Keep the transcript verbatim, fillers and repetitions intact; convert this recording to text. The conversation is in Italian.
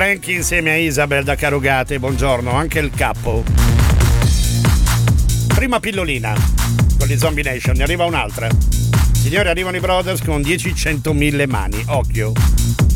Frankie insieme a Isabel da Carugate, buongiorno, anche il capo. Prima pillolina con gli Zombie Nation, ne arriva un'altra. Signori, arrivano i Brothers con dieci, cento, mille mani, occhio.